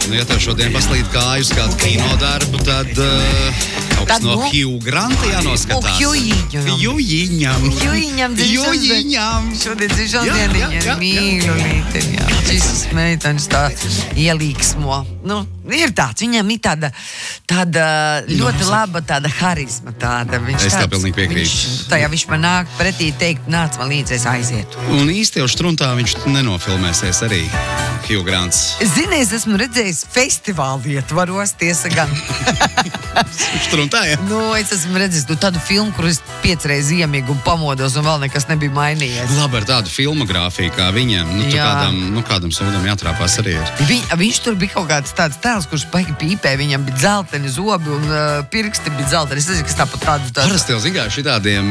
Nu, ja tev šodien paslīd kāju uz kādu kinodarbu, tad kaut kas no Hugh Granta jānoskatās. Hughīņam. Šodien dzišana dieniņa mīlu līteni, jā. Šis meitenes tā ielīksmo. Nu, ir tāds, viņam ir tāda ļoti laba tāda harisma tāda. Es tā pilnīgi piekrītu. Viņš man nāk pretī teikt, nāc man līdzi, es aizietu. Un īsti jau Štruntā viņš nenofilmēsies arī, Hugh Grants. Zini, es esmu redzējis festivālu ietvaros, tiesa gan. Štruntā, ja? Nu, es esmu redzējis tādu filmu, kur es 5 reizes iemīgu un pamodos un vēl nekas nebija mainījies. Labi, ar tādu filmogrāfiju kā viņam, kādam sūdam jātrāpās arī ir. Viņš tur bija kaut kāds tāds tēls, kurš baigi pīpē, viņam bija dzelteni zobi un pirksti bija dzelteni. Es nezinu, kas tāpat tādu. Parasti jau zināju, šitādiem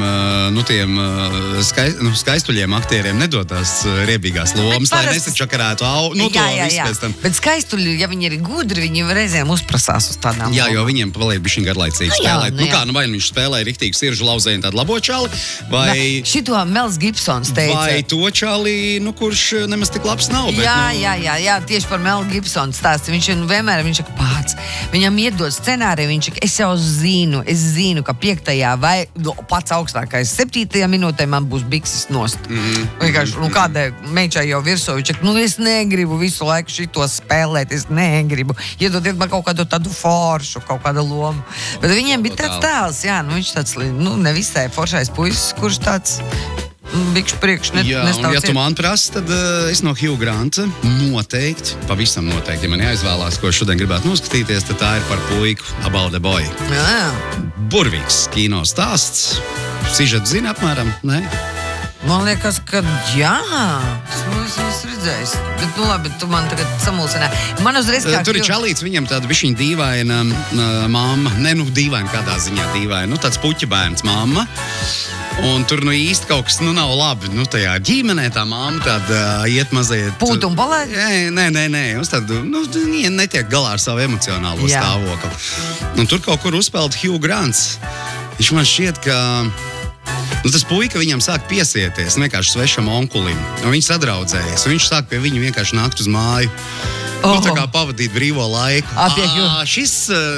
skaistuļiem aktieriem nedotās riebīgās lomas, lai nesačakarētu Bet skaistuļi, ja viņi ir gudri, viņi reizēm uzprasās uz tādām. Jā, jo viņiem paliek bišķiņ garlaicīgi spēlēt. Vai viņš spēlēja riktīgi siržu lauzēju tādu labo čali, vai... Šito Mels Gibsons teica. Vai to čali, kurš nemaz tik labs nav. Bet, jā, tieši par Melu Gibsonu stāsti. Viņš vienmēr pats. Viņam iedod scenāriju, viņš es jau zinu, ka 5. vai pats augstākais 7. minūtē man būs bikses nost. Vienkārši, kādai meičai jau virsū, viņš es negribu visu laiku šito spēlēt, es negribu. Iedodiet man kaut kādu tādu foršu, kaut kādu lomu. Bet viņiem bija tāds tēls, viņš tāds, nevisai foršais puisis, kurš tāds bikšu priekš nestāv. Ja tu man prasi, tad es no Hugh Granta noteikti, pavisam noteikti, ja man jāizvēlās, ko šodien gribētu noskatīties, tad tā ir par puiku About the Boy. Jā. Burvīgs kino stāsts. Sižetu zina apmēram, ne? Man liekas, ka jā. Es redzējis. Bet, labi, tu man tagad samulsināji. Man uzreiz kā... Tur ir čalīts, viņam tāda bišķiņa dīvaina mamma. Dīvaina kādā ziņā dīvaina. Tāds puķa bērns mamma. Un tur īsti kaut kas nav labi. Tajā ģimenē tā mamma tāda iet mazliet... Pūt un palēt? Nē. Uz tādu, netiek galā ar savu emocionālo stāvokli. Un tur kaut kur uzpeld Hugh Grants. Viņš man šķiet, ka... tas puika viņam sāk piesieties vienkārši svešam onkulim. Un viņi sadraudzējas. Viņš sāk pie viņu vienkārši nākt uz māju. Tā kā pavadīt brīvo laiku. Šis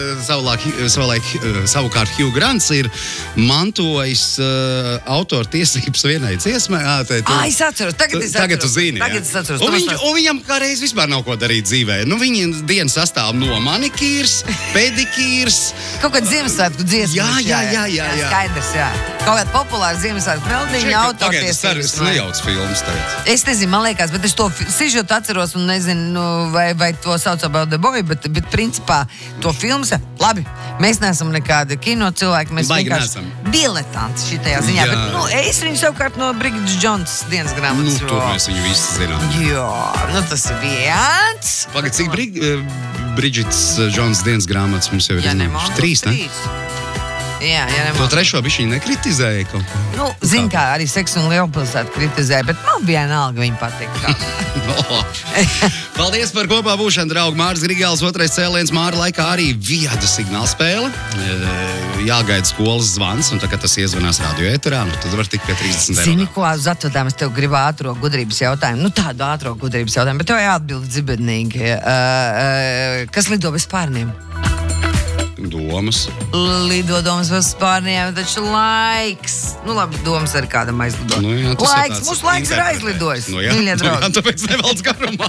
savukārt Hugh Grants ir mantojis autora tiesības vienai dziesmai. Es atceros, tagad tu zini. Un viņam kā reiz vispār nav ko darīt dzīvē. Viņa diena sastāv no manikīrs, pedikīrs. Kaut kāda Ziemassvētku dziesma. Jā. Skaidrs, jā. Kaut kāda populāra Ziemassvētku meldiņa autora tiesības. Es nejauc filmas tagad. Es nezinu, man liekas, bet es to sižetu atceros un nezinu, vai to sauc About the Boy, bet principā to filmas, labi, mēs neesam nekādi kino cilvēki, mēs vienkārši diletanti šitajā ziņā, bet, es viņu savukārt no Bridget Jones dienas grāmatas. Tur mēs viņu visi zinām. Jā, tas ir viens. Pagad, cik Bridget Jones dienas grāmatas mums jau ir? 3, ne? Jā, to trešo bišķiņu nekritizēja kaut ko? Zin kā, arī Seksu un Lielpilsētu kritizēja, bet man vienalga viņa patika. Paldies par kopā būšanu, draugi. Māris Grigāls, 2. cēliens Māra laikā arī vieda signāla spēle. Jāgaida skolas zvans, un tā, kad tas iezvanās radio ēterā, tad var tikt pie 30 eiro. Zini, ko uz atvedām, es tev gribu ātro gudrības jautājumu. Tādu ātro gudrības jautājumu, bet tev jāatbild dzibednīgi. Kas lido bez spārniem? Domas. Lido domas bez spārniem, taču laiks. Labi, domas ar kādam aizlido. Laiks, mūsu laiks ir aizlidojis. Jā, tāpēc nevalds garumā.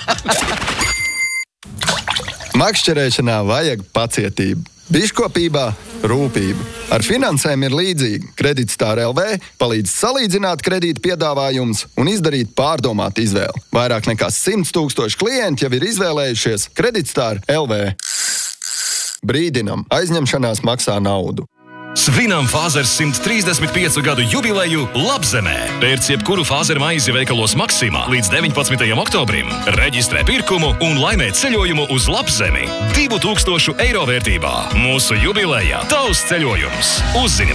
Makšķerēšanā vajag pacietību. Biškopībā rūpību. Ar finansēm ir līdzīgi. Kreditstar LV palīdz salīdzināt kredīta piedāvājumus un izdarīt pārdomātu izvēli. Vairāk nekā 100 000 klienti jau ir izvēlējušies Kreditstar LV. Brīdinam, aizņemšanās maksā naudu. Svinam Fāzers 135 gadu jubileju Labzemē. Pērc jebkuru Fāzer maizi veikalos Maksimā līdz 19. oktobrim. Reģistrē pirkumu un laimē ceļojumu uz Labzemi 2000 eiro vērtībā. Mūsu jubilejā tavs ceļojums. Uzzini